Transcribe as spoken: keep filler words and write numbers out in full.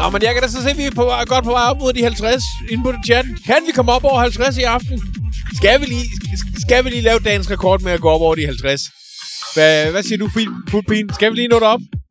Nå, men jeg kan da så se, at vi er på, godt på vej op mod de halvtreds inde på den chatten. Kan vi komme op over halvtreds i aften? Skal vi lige, skal vi lige lave dagens rekord med at gå op over de halvtreds? Hvad, hvad siger du, Fodpin? Skal vi lige nå derop?